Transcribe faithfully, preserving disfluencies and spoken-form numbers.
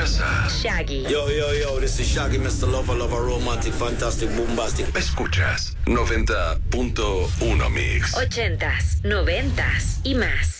casa. Shaggy. Yo, yo, yo, this is Shaggy, mister Lover, Lover, Romantic, Fantastic, Bombastic. Escuchas noventa punto uno Mix. Ochentas, noventas y más.